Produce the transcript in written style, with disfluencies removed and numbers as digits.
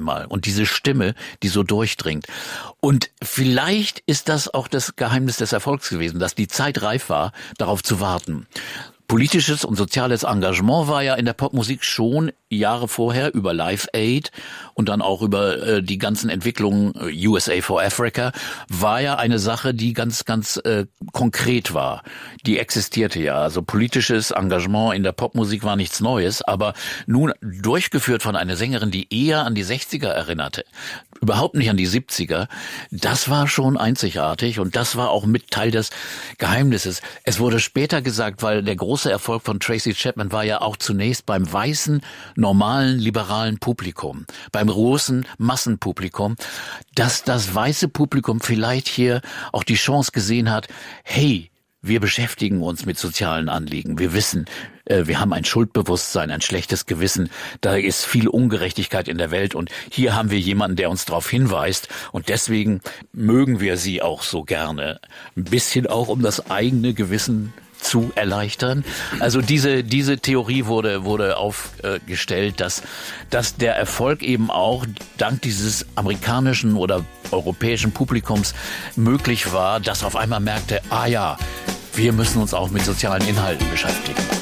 einmal. Und diese Stimme, die so durchdringt. Und vielleicht ist das auch das Geheimnis des Erfolgs gewesen, dass die Zeit reif war, darauf zu warten. Politisches und soziales Engagement war ja in der Popmusik schon Jahre vorher über Live Aid und dann auch über die ganzen Entwicklungen USA for Africa, war ja eine Sache, die ganz konkret war. Die existierte ja. Also politisches Engagement in der Popmusik war nichts Neues, aber nun durchgeführt von einer Sängerin, die eher an die 60er erinnerte, überhaupt nicht an die 70er, das war schon einzigartig und das war auch mit Teil des Geheimnisses. Es wurde später gesagt, weil der große Erfolg von Tracy Chapman war ja auch zunächst beim weißen, normalen, liberalen Publikum, beim großen Massenpublikum, dass das weiße Publikum vielleicht hier auch die Chance gesehen hat, hey, wir beschäftigen uns mit sozialen Anliegen. Wir wissen, wir haben ein Schuldbewusstsein, ein schlechtes Gewissen. Da ist viel Ungerechtigkeit in der Welt und hier haben wir jemanden, der uns darauf hinweist und deswegen mögen wir sie auch so gerne. Ein bisschen auch, um das eigene Gewissen zu erleichtern. Also diese Theorie wurde aufgestellt, dass der Erfolg eben auch dank dieses amerikanischen oder europäischen Publikums möglich war, das auf einmal merkte, wir müssen uns auch mit sozialen Inhalten beschäftigen.